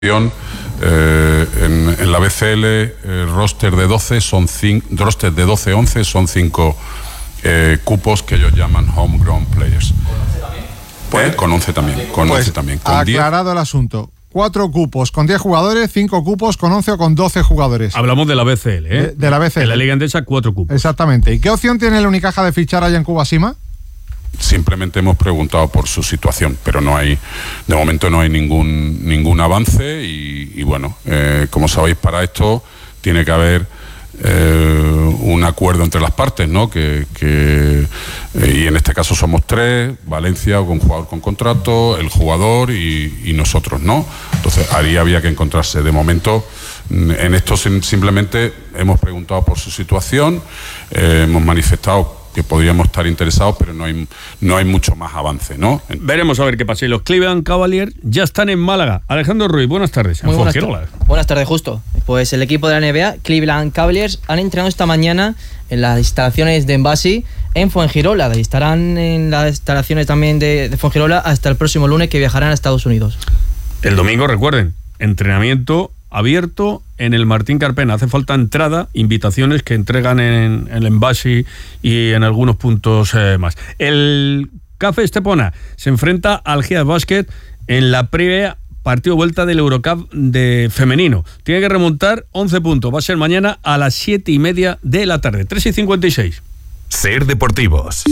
En la BCL, roster de 12-11 son 5 cupos que ellos llaman homegrown players. Con 11 también. Con 11 también. Con aclarado 10. El asunto. 4 cupos con 10 jugadores, 5 cupos con 11 o con 12 jugadores. Hablamos de la BCL, ¿eh? De la BCL. En la Liga Endesa, 4 cupos. Exactamente. ¿Y qué opción tiene el Unicaja de fichar a Yankuba Sima? Simplemente hemos preguntado por su situación, pero de momento no hay ningún avance y bueno, como sabéis, para esto tiene que haber un acuerdo entre las partes, ¿no? Y en este caso somos 3, Valencia con jugador con contrato, el jugador y nosotros, ¿no? Entonces ahí había que encontrarse. De momento en esto simplemente hemos preguntado por su situación, hemos manifestado que podríamos estar interesados, pero no hay mucho más avance, ¿no? Veremos a ver qué pasa. Y los Cleveland Cavaliers ya están en Málaga. Alejandro Ruiz, buenas tardes. Muy buenas tardes, justo. Pues el equipo de la NBA, Cleveland Cavaliers, han entrenado esta mañana en las instalaciones de Embassy en Fuengirola y estarán en las instalaciones también de Fuengirola hasta el próximo lunes, que viajarán a Estados Unidos. El domingo, recuerden, entrenamiento abierto en el Martín Carpena. Hace falta entrada, invitaciones que entregan en el Embassy y en algunos puntos más. El Café Estepona se enfrenta al Geas Basket en la previa partido vuelta del Eurocup de femenino. Tiene que remontar 11 puntos. Va a ser mañana a las 7:30 de la tarde. 3:56. Ser Deportivos.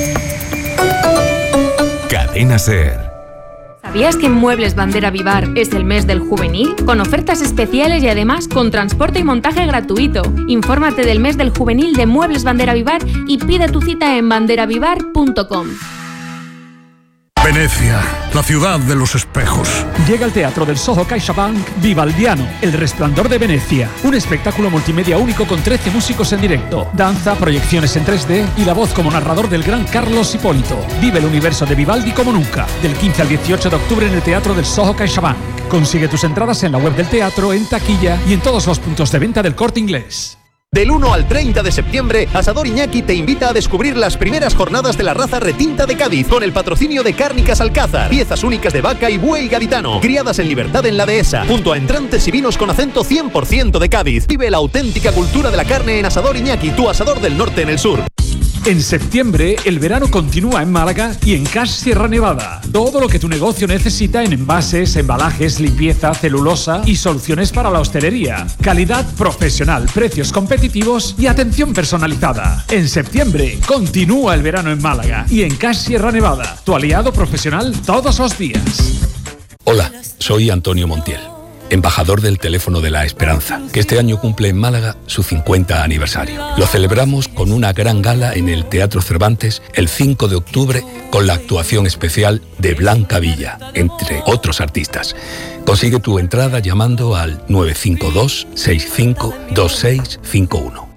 Cadena Ser. ¿Sabías que en Muebles Bandera Vivar es el mes del juvenil? Con ofertas especiales y además con transporte y montaje gratuito. Infórmate del mes del juvenil de Muebles Bandera Vivar y pide tu cita en banderavivar.com. Venecia, la ciudad de los espejos. Llega al Teatro del Soho CaixaBank Vivaldiano, El Resplandor de Venecia. Un espectáculo multimedia único con 13 músicos en directo, danza, proyecciones en 3D y la voz como narrador del gran Carlos Hipólito. Vive el universo de Vivaldi como nunca. Del 15 al 18 de octubre en el Teatro del Soho CaixaBank. Consigue tus entradas en la web del teatro, en taquilla y en todos los puntos de venta del Corte Inglés. Del 1 al 30 de septiembre, Asador Iñaki te invita a descubrir las primeras jornadas de la raza retinta de Cádiz, con el patrocinio de Cárnicas Alcázar, piezas únicas de vaca y buey gaditano, criadas en libertad en la dehesa, junto a entrantes y vinos con acento 100% de Cádiz. Vive la auténtica cultura de la carne en Asador Iñaki, tu asador del norte en el sur. En septiembre, el verano continúa en Málaga y en Cash Sierra Nevada. Todo lo que tu negocio necesita en envases, embalajes, limpieza, celulosa y soluciones para la hostelería. Calidad profesional, precios competitivos y atención personalizada. En septiembre, continúa el verano en Málaga y en Cash Sierra Nevada, tu aliado profesional todos los días. Hola, soy Antonio Montiel, embajador del Teléfono de la Esperanza, que este año cumple en Málaga su 50 aniversario. Lo celebramos con una gran gala en el Teatro Cervantes el 5 de octubre con la actuación especial de Blanca Villa, entre otros artistas. Consigue tu entrada llamando al 952 65 2651.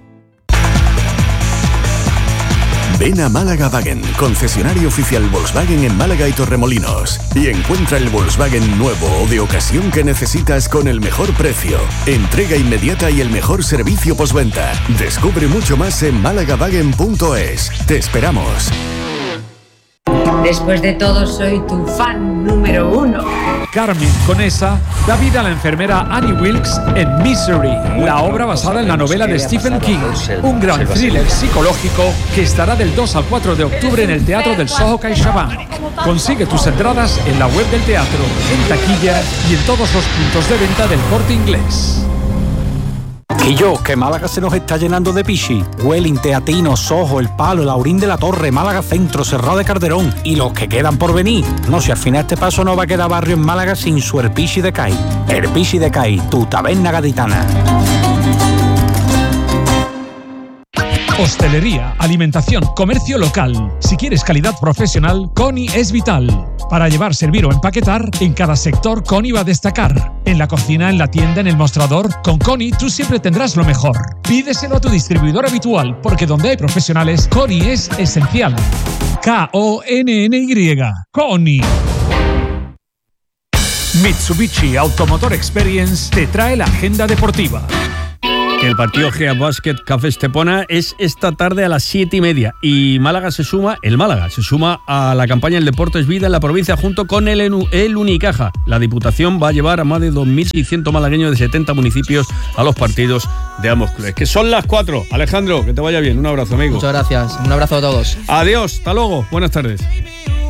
Ven a Málaga Wagen, concesionario oficial Volkswagen en Málaga y Torremolinos, y encuentra el Volkswagen nuevo o de ocasión que necesitas con el mejor precio, entrega inmediata y el mejor servicio postventa. Descubre mucho más en málaga-wagen.es. Te esperamos. Después de todo, soy tu fan número 1. Carmen Conesa da vida a la enfermera Annie Wilkes en Misery, la obra basada en la novela de Stephen King. Un gran thriller psicológico que estará del 2 al 4 de octubre en el Teatro del Soho CaixaBank. Consigue tus entradas en la web del teatro, en taquilla y en todos los puntos de venta del Corte Inglés. Y yo, que Málaga se nos está llenando de pichi. Welling, Teatino, Soho, El Palo, Laurín de la Torre, Málaga Centro, Cerrado de Calderón y los que quedan por venir. No, si al final este paso no va a quedar barrio en Málaga sin su Herpichi de Cai. Herpichi de Cai, tu taberna gaditana. Hostelería, alimentación, comercio local. Si quieres calidad profesional, Coni es vital. Para llevar, servir o empaquetar, en cada sector Coni va a destacar. En la cocina, en la tienda, en el mostrador, con Coni tú siempre tendrás lo mejor. Pídeselo a tu distribuidor habitual, porque donde hay profesionales, Coni es esencial. K-O-N-N-Y. Coni. Mitsubishi Automotor Experience te trae la agenda deportiva. que el partido Gea Basket Café Estepona es esta tarde a las 7:30 y Málaga se suma a la campaña El Deporte es Vida en la provincia junto con el Unicaja. La Diputación va a llevar a más de 2.600 malagueños de 70 municipios a los partidos de ambos clubes. Que son las 4. Alejandro, que te vaya bien. Un abrazo, amigo. Muchas gracias. Un abrazo a todos. Adiós. Hasta luego. Buenas tardes.